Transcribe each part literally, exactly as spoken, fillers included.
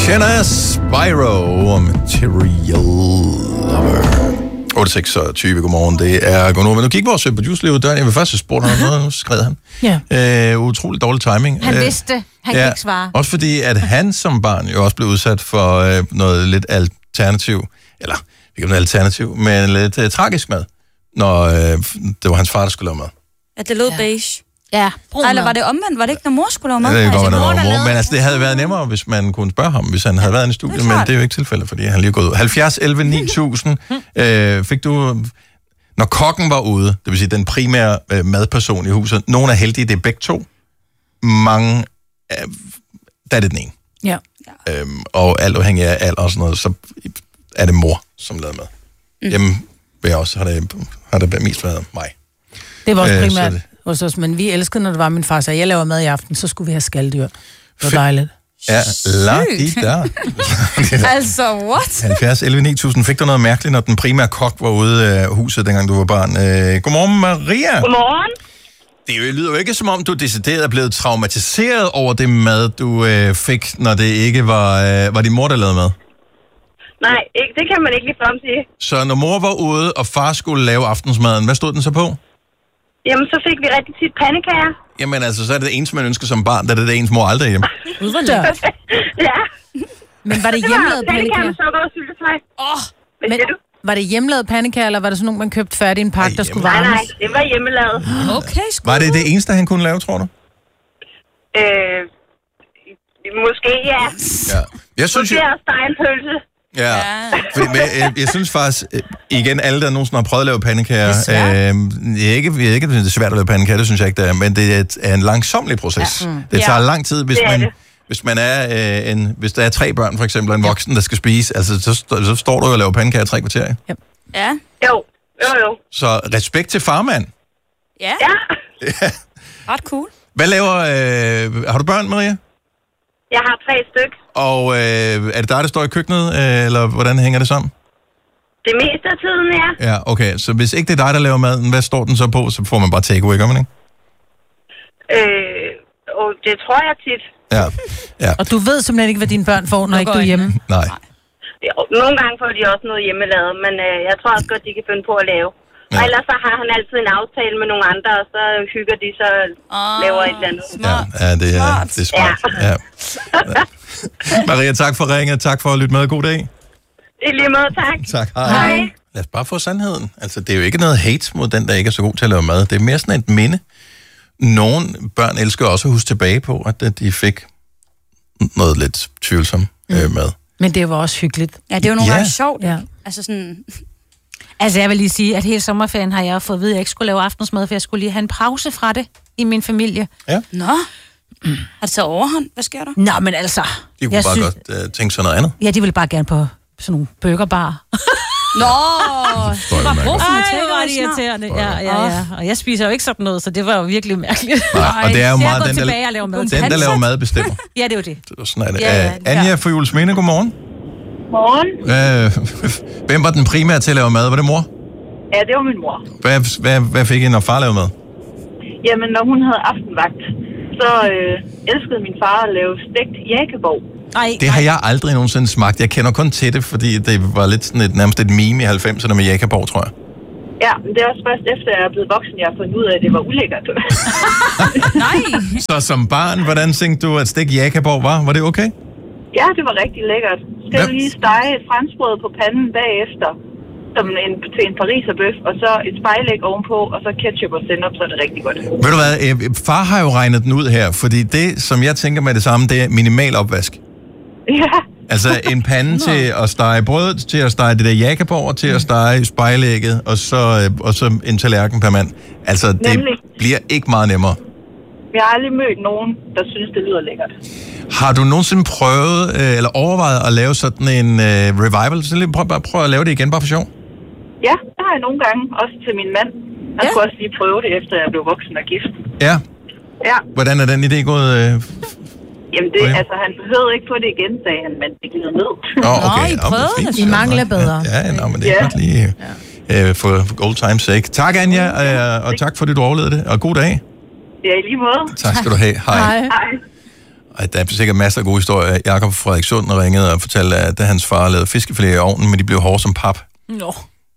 Shanna Spyro, Material Lover. otte seks tyve, godmorgen. Det er Gunova. Nu gik vores producer lige ud døren. Jeg vil først have spurgt ham noget, nu skrev han. Ja. Øh, utrolig dårlig timing. Han øh, vidste, han ja, kan ikke svare. Også fordi, at han som barn jo også blev udsat for øh, noget lidt alternativ, eller ikke noget alternativ, men lidt øh, tragisk mad, når øh, det var hans far, der skulle lave mad. Ja, det lød Ja. beige. Ja, Ej, eller var det omvendt? Var det ikke, når mor skulle lave mad? Det kan godt være, mor, noget der mor, lavede men altså, det havde været nemmere, hvis man kunne spørge ham, hvis han havde været i studiet, men det er jo ikke tilfældet, fordi han lige er gået ud. halvfjerds elleve ni tusind øh, fik du... Når kokken var ude, det vil sige den primære øh, madperson i huset, nogen er heldige, det er begge to. Mange, øh, der er det den ene. Ja. Øhm, og alt afhængig af alder og sådan noget, så er det mor, som lavede mad. Mm. Hjemme vil jeg også, har det, har det mest været mig. Det var også Øh, primært så det- hos os, men vi elskede, når det var min far, så jeg laver mad i aften, så skulle vi have skaldyr. Det var Fedt. dejligt. Ja, lagt i der. Altså, what? halvfjerds elleve ni tusind. Fik du noget mærkeligt, når den primære kok var ude af huset, dengang du var barn? Øh, godmorgen, Maria. Godmorgen. Det lyder jo ikke, som om du decideret er blevet traumatiseret over det mad, du øh, fik, når det ikke var, øh, var din mor, der lavede mad. Nej, ikke, det kan man ikke lige frem sige. Så når mor var ude, og far skulle lave aftensmaden, hvad stod den så på? Jamen, så fik vi rigtig tit pandekager. Jamen altså, så er det det eneste, man ønsker som barn, da det er det ens mor aldrig er hjemme. Ja. Ja. Men var det Det var hjemmelavet pandekager pandekager? med sukker og syltetøj. Åh, oh, hvad Men siger du? var det hjemmelavet pandekager, eller var det sådan nogle, man købte færdig i en pakke, Ej, der skulle Nej, varmes? nej, det var hjemmelavet. Okay, sgu. Var det det eneste, han kunne lave, tror du? Øh, måske, ja. Ja. Jeg synes Det jo... er stejnpølse. Ja, fordi, men, jeg, jeg synes faktisk, øh, igen, alle der nogensinde har prøvet at lave pandekager, Det er svært. øh, jeg er ikke, jeg er ikke, det er svært at lave pandekager, det synes jeg ikke, det er, men det er, et, er en langsomlig proces. Ja. Mm. Det tager Ja, lang tid, hvis det er man, det. hvis man er øh, en, hvis der er tre børn for eksempel, og en voksen, der skal spise, altså så, st- så står du og laver pandekager i tre kvarter. Ikke? Ja. Jo, jo, jo. Så respekt til farmand. Ja, Ja, ret cool. Hvad laver, øh, har du børn, Maria? jeg har tre stykker. Og øh, er det dig, der står i køkkenet, øh, eller hvordan hænger det sammen? Det meste af tiden, ja. Ja, okay, så hvis ikke det er dig, der laver maden, hvad står den så på? Så får man bare takeaway, gør man ikke? Øh, og det tror jeg tit. Ja, ja. Og du ved simpelthen ikke, hvad dine børn får, når ikke du er hjemme? Nej. Jo, nogle gange får de også noget hjemmelavet, men øh, jeg tror også godt, de kan finde på at lave. Ja. Og ellers så har han altid en aftale med nogle andre, og så hygger de, så Oh, laver et eller andet. Ja, Smart. ja det, er, Smart. det er smart. Ja. Ja. Maria, tak for ringet. Tak for at lytte med. God dag. I lige måde, tak. Tak. Hej. Hej. Lad os bare få sandheden. Altså, det er jo ikke noget hate mod den, der ikke er så god til at lave mad. Det er mere sådan et minde. Nogle børn elsker også at huske tilbage på, at de fik noget lidt tvivlsomt mm. øh, mad. Men det var også hyggeligt. Ja, det er jo nogle Ja. gange sjovt. Ja. Altså sådan... Altså, jeg vil lige sige, at hele sommerferien har jeg fået at vide, at jeg ikke skulle lave aftensmad, for jeg skulle lige have en pause fra det i min familie. Nå. Har det taget overhånd? Hvad sker der? Nå, men altså... De kunne jeg bare synes- godt øh, tænke sig noget andet. Ja, de ville bare gerne på sådan nogle burgerbar. Nå! Forstår jeg udmærket godt. Ej, takeaway hvor var det snart. irriterende. Ja, ja, ja. Og jeg spiser jo ikke sådan noget, så det var jo virkelig mærkeligt. Nej, og det er jo Så jeg meget går den, tilbage der, og laver mad. den, der laver mad, bestemmer. Ja, det er jo det. Så sådan er det. Ja, ja, Uh, Anja fra Julesminde, godmorgen. Morgen. Uh, hvem var den primære til at lave mad? Var det mor? Ja, det var min mor. Hvad, hvad, hvad fik I, når far lavede mad? Jamen, når hun havde aftenvagt, så øh, elskede min far at lave stegt jækkeborg. Ej, Det har jeg aldrig nogensinde smagt. Jeg kender kun til det, fordi det var lidt sådan et, nærmest et meme i halvfemserne med Jækkerborg, tror jeg. Ja, men det er også først efter, jeg er blevet voksen, jeg har fundet ud af, at det var ulækkert. Nej! Så som barn, hvordan tænkte du, at stik Jækkerborg var? Var det okay? Ja, det var rigtig lækkert. Skal Hvad? du lige stege et franskbrød på panden bagefter, som en, til en pariserbøf, og så et spejlæg ovenpå, og så ketchup og sennep, så er det rigtig godt. Ved du hvad, øh, far har jo regnet den ud her, fordi det, som jeg tænker med det samme, det er minimal opvask. Ja, Altså en pande til at stege brød, til at stege det der Jækkerborg, og til at stege spejlægget, og så, øh, og så en tallerken per mand. Altså, det Nemlig. bliver ikke meget nemmere. jeg har aldrig mødt nogen, der synes, det lyder lækkert. Har du nogensinde prøvet, øh, eller overvejet at lave sådan en øh, revival? Så lige prøv, bare prøv at lave det igen, bare for sjov. Ja, det har jeg nogle gange, også til min mand. Han Ja. skulle også lige prøve det, efter jeg blev voksen og gift. Ja. Ja, Hvordan er den idé gået? Øh? jamen det, Okay. altså han behøvede ikke få det igen, sagde han, men det glider ned. Oh, okay. Nå, I Nå, men prøvede fint. det. I mangler bedre. Ja, ja, nå, men det er Ja. godt lige øh, for, for old time's sake. Tak, Anja, øh, og tak fordi du overlevede det, og god dag. Ja, i lige måde. Tak skal du have. Hej. Nej. Hej. Ej, der er sikkert masser af gode historier. Jakob Frederikssund ringede og fortalte, at hans far lavede fiskefilet i ovnen, men de blev hårde som pap. Nå.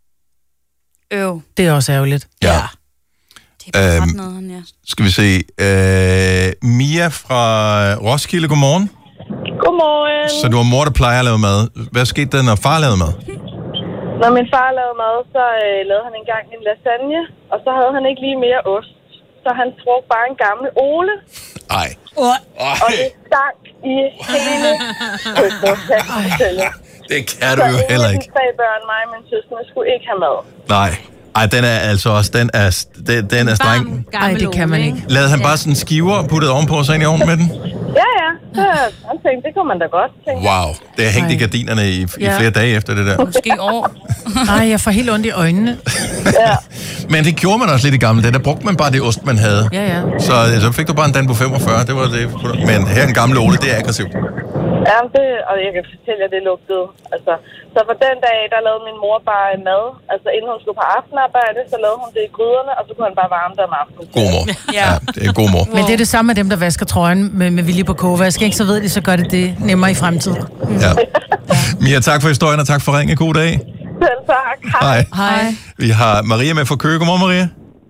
Øv. Det er også ærgerligt. Ja. Ja. Det er bare Øhm, ret noget, ja. Skal vi se. Øh, Mia fra Roskilde, godmorgen. Godmorgen. Så du var mor, der plejer at lave mad. Hvad skete der, når far lavede mad? Når min far lavede mad, så øh, lavede han engang en lasagne, og så havde han ikke lige mere ost. Så han brugte bare en gammel Ole, Ej. og det stank i hele køkkenet. Det kan du jo heller ikke. Så tre børn, mig og min søster, skulle ikke have mad. Nej. Ej, den er altså også, den er, den, den er streng. Ej, det kan man ikke. Lavede han bare sådan skiver og puttede ovenpå og så ind i ovnen med den? Ja, ja. Så han tænkte, det kunne man da godt. Tænkte. Wow, det er hængt i gardinerne i, i Ja. flere dage efter det der. Måske år. Nej, jeg får helt ondt i øjnene. Ja. Men det gjorde man også lidt i gamle dage. Der brugte man bare det ost, man havde. Ja, ja. Så, så fik du bare en Danbo femogfyrre, det var det. Men her en gammel Ole, det er aggressivt. Ja, det, og jeg kan fortælle jer, det lugtede. Altså, så på den dag, der lavede min mor bare mad. Altså, inden hun skulle på aftenarbejde, så lavede hun det i gryderne, og så kunne han bare varme det om aftenen. God mor. Ja. Ja, det er god mor. Men det er det samme med dem, der vasker trøjen med, med vilje på kogevask, ikke? Så ved de, så gør det det nemmere i fremtiden. Ja. Mia, tak for historien, og tak for ringen. God dag. Selv tak. Hej. Hej. Vi har Maria med fra Køge. Godmorgen, Maria.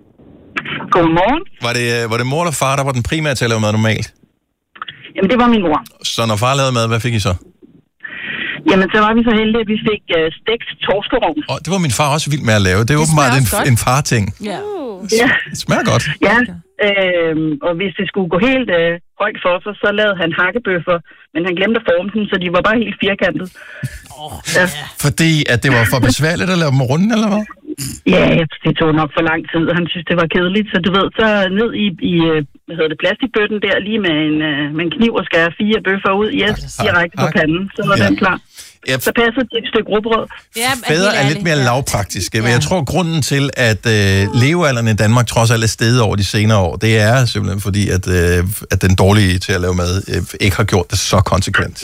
Godmorgen. Var det, var det mor eller far, der var den primære til at lave mad normalt? Jamen, det var min mor. Så når far lavede mad, hvad fik I så? Jamen, så var vi så heldige, at vi fik uh, stegt torskerogn. Og det var min far også vild med at lave. Det er åbenbart en, en far-ting. Ja. Ja. Det smager godt. Ja, øhm, og hvis det skulle gå helt øh, højt for sig, så lavede han hakkebøffer, men han glemte at forme dem, så de var bare helt firkantet. Oh, Ja. Fordi at det var for besværligt at lave dem runde, eller hvad? Ja, det tog nok for lang tid, og han synes, det var kedeligt, så du ved, så ned i, i øh, hvad hedder det, plastikbøtten der, lige med en, øh, med en kniv og skære fire bøffer ud, yes, direkte på panden, så var Ja. den klar. Ja, Så passer det et stykke rugbrød. Ja, fædre er lidt mere lavpraktiske, men jeg tror, grunden til, at øh, levealderen i Danmark trods alt er steget over de senere år, det er simpelthen fordi, at, øh, at den dårlige til at lave mad øh, ikke har gjort det så konsekvent.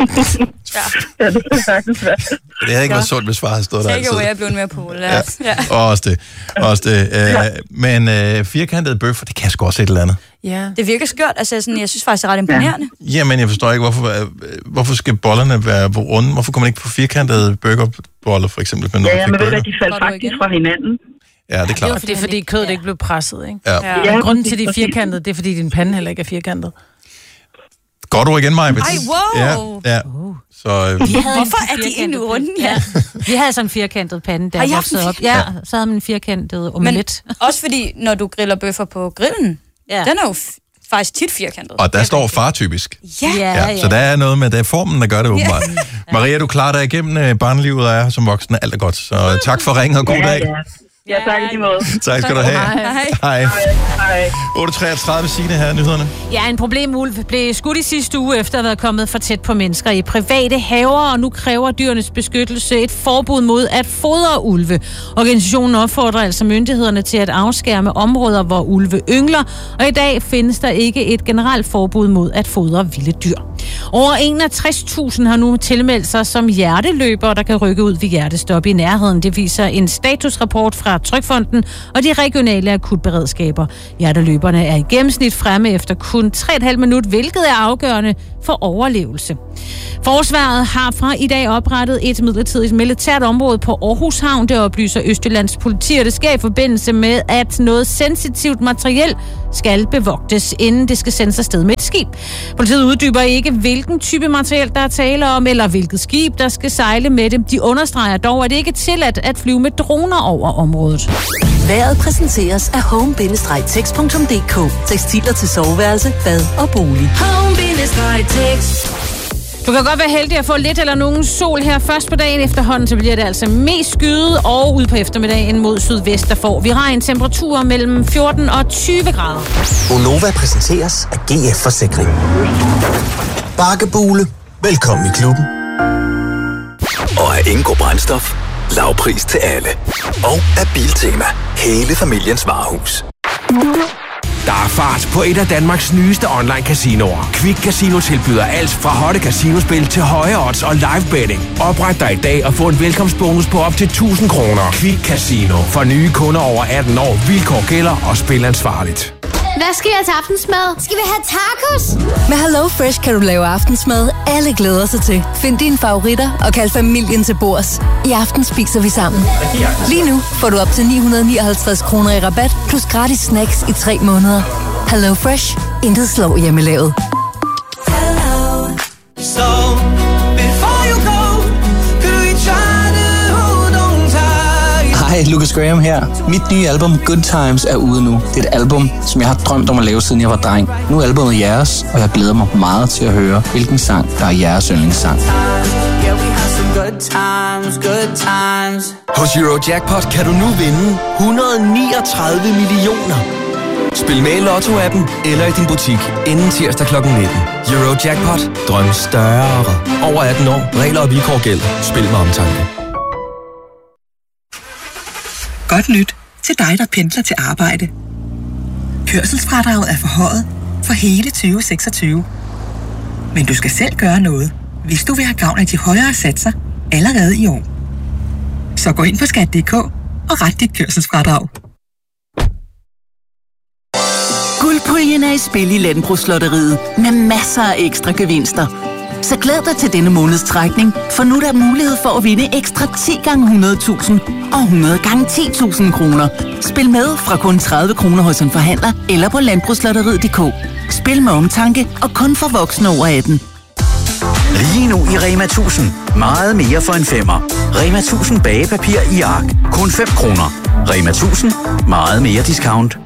Ja, det kan sagtens være. Det havde ikke været sundt, hvis far havde stået der Take altid. away er blevet mere på. Lad Ja. os. Ja. Og også det. Også det. Øh, men øh, firkantede bøffer, det kan sgu også et eller andet. Ja. Det virker skørt. Altså, sådan, jeg synes faktisk, det er ret imponerende. Jamen, jeg forstår ikke, hvorfor, øh, hvorfor skal bollerne være på runde? Hvorfor kommer man ikke på firkantede burgerboller, for eksempel? Med Ja, ja, fik men ved du hvad, burger? de faldt Går du faktisk igen? fra hinanden. Ja, det er Det er klart. fordi, fordi kødet ikke blev presset, ikke? Ja. Ja. Ja, Men grunden til, de er præcis. firkantede, det er, fordi din pande heller ikke er firkantet. Godt ord igen, Maja. Ej, wow! Ja, ja. Så, øh, Hvorfor er de egentlig runde? Ja. Vi havde sådan en firkantet pande, der Har I haft voksede en op. Ja, så havde man en firkantet omelet. Men også fordi, når du griller bøffer på grillen, Ja. den er jo f- faktisk tit firkantet. og der står far typisk. Ja. Ja, Ja, så der er noget med, det er formen, der gør det åbenbart. Maria, du klarer dig igennem øh, barnelivet og er her som voksen. Alt er godt. Så øh, tak for ringen og god dag. Ja, ja. Ja, tak i lige måde. Tak skal du have. Hej. Hej. Hej. otte treogtredive Signe her, nyhederne. Ja, en problemulv blev skudt i sidste uge efter at have været kommet for tæt på mennesker i private haver, og nu kræver dyrenes beskyttelse et forbud mod at fodre ulve. Organisationen opfordrer altså myndighederne til at afskærme områder, hvor ulve yngler, og i dag findes der ikke et generelt forbud mod at fodre vilde dyr. Over enogtres tusind har nu tilmeldt sig som hjerteløbere, der kan rykke ud ved hjertestop i nærheden. Det viser en statusrapport fra Trygfonden og de regionale akutberedskaber. Hjerteløberne er i gennemsnit fremme efter kun tre komma fem minut, hvilket er afgørende for overlevelse. Forsvaret har fra i dag oprettet et midlertidigt militært område på Aarhus Havn. Det oplyser Østjyllands politi, og det sker i forbindelse med, at noget sensitivt materiel skal bevogtes, inden det skal sendes afsted med et skib. Politiet uddyber ikke, hvilken type materiel der er tale om, eller hvilket skib, der skal sejle med dem. De understreger dog, at det ikke er tilladt at flyve med droner over området. Vejret præsenteres af home bindestreg tex punktum d k. Tekstiler til soveværelse, bad og bolig. home bindestreg tex. Du kan godt være heldig at få lidt eller nogen sol her først på dagen. Efterhånden så bliver det altså mest skyet, og ud på eftermiddagen mod sydvest, der får vi regn. Temperaturer mellem fjorten og tyve grader. Gonova præsenteres af G F Forsikring. Bakkebule. Velkommen i klubben. Og af Ingo Brændstof. Lavpris til alle. Og af Biltema. Hele familiens varehus. Der er fart på et af Danmarks nyeste online casinoer. Quick Casino tilbyder alt fra hotte casinospil til høje odds og live betting. Opret dig i dag og få en velkomstbonus på op til tusind kroner. Quick Casino. For nye kunder over atten år. Vilkår gælder og spil ansvarligt. Hvad skal jeg til aftensmad? Skal vi have tacos? Med Hello Fresh kan du lave aftensmad, alle glæder sig til. Find dine favoritter og kald familien til bords. I aften spiser vi sammen. Lige nu får du op til ni hundrede nioghalvtreds kroner i rabat, plus gratis snacks i tre måneder. Hello Fresh. Intet slår hjemmelavet. So, before you go, could we try to hold on tight? Hej, Lucas Graham her. Mit nye album Good Times er ude nu. Det er et album, som jeg har drømt om at lave, siden jeg var dreng. Nu er albumet jeres, og jeg glæder mig meget til at høre, hvilken sang, der er jeres yndlingssang. Good times, good times. Hos Eurojackpot kan du nu vinde et hundrede og niogtredive millioner. Spil med i Lotto-appen eller i din butik inden tirsdag klokken nitten. Eurojackpot. Drøm større. Over atten år. Regler og vilkår gælder. Spil med omtanke. Godt nyt til dig, der pendler til arbejde. Kørselsfradraget er forhøjet for hele tyve seksogtyve. Men du skal selv gøre noget, hvis du vil have gavn af de højere satser allerede i år. Så gå ind på skat punktum d k og ret dit kørselsfradrag. Guldpuljen er i spil i Landbrugslotteriet med masser af ekstra gevinster. Så glæd dig til denne måneds trækning, for nu er der mulighed for at vinde ekstra ti gange hundrede tusind og hundrede gange ti tusind kroner. Spil med fra kun tredive kroner hos en forhandler eller på landbrugslotteriet punktum d k. Spil med omtanke og kun for voksne over atten. Lige nu i Rema tusind. Meget mere for en femmer. Rema tusind bagepapir i ark. Kun fem kroner. Rema tusind. Meget mere discount.